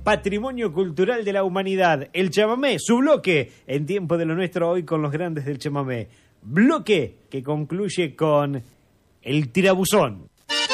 Patrimonio Cultural de la Humanidad. El chamamé, su bloque, en Tiempo de lo Nuestro, hoy con los grandes del chamamé. Bloque que concluye con el tirabuzón.